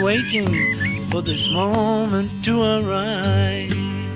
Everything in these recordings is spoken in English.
waiting for this moment to arise.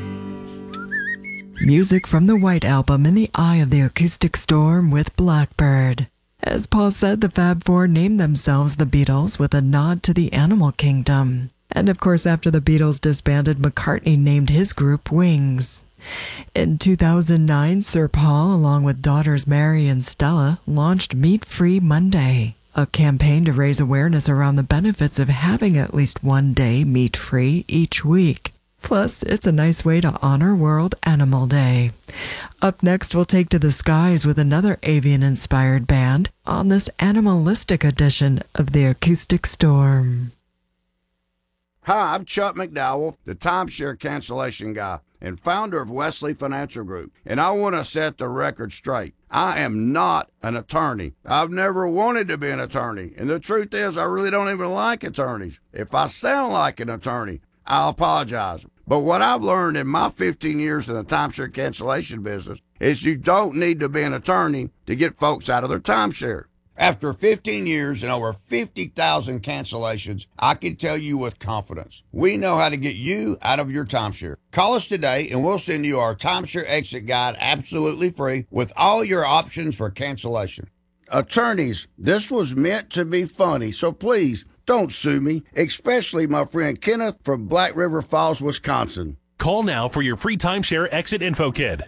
Music from the White Album, In the Eye of the Acoustic Storm with Blackbird. As Paul said, the Fab Four named themselves the Beatles with a nod to the animal kingdom. And of course, after the Beatles disbanded, McCartney named his group Wings. In 2009, Sir Paul, along with daughters Mary and Stella, launched Meat Free Monday, a campaign to raise awareness around the benefits of having at least one day meat-free each week. Plus, it's a nice way to honor World Animal Day. Up next, we'll take to the skies with another avian-inspired band on this animalistic edition of the Acoustic Storm. Hi, I'm Chuck McDowell, the timeshare cancellation guy and founder of Wesley Financial Group, and I want to set the record straight. I am not an attorney. I've never wanted to be an attorney, and the truth is I really don't even like attorneys. If I sound like an attorney, I'll apologize. But what I've learned in my 15 years in the timeshare cancellation business is you don't need to be an attorney to get folks out of their timeshare. After 15 years and over 50,000 cancellations, I can tell you with confidence, we know how to get you out of your timeshare. Call us today and we'll send you our timeshare exit guide absolutely free with all your options for cancellation. Attorneys, this was meant to be funny, so please don't sue me, especially my friend Kenneth from Black River Falls, Wisconsin. Call now for your free timeshare exit info kit.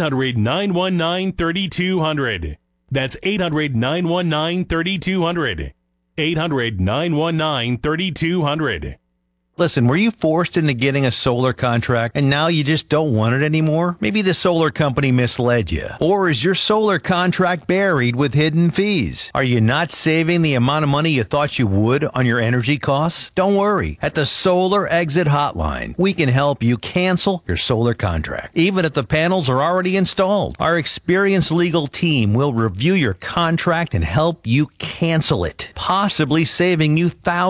800-919-3200. That's 800-919-3200. 800-919-3200. Listen, were you forced into getting a solar contract and now you just don't want it anymore? Maybe the solar company misled you. Or is your solar contract buried with hidden fees? Are you not saving the amount of money you thought you would on your energy costs? Don't worry. At the Solar Exit Hotline, we can help you cancel your solar contract, even if the panels are already installed. Our experienced legal team will review your contract and help you cancel it, possibly saving you thousands